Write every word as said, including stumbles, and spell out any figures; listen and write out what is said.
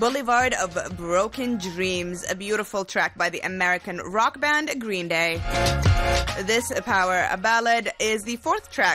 Boulevard of Broken Dreams, a beautiful track by the American rock band Green Day. This power ballad is the fourth track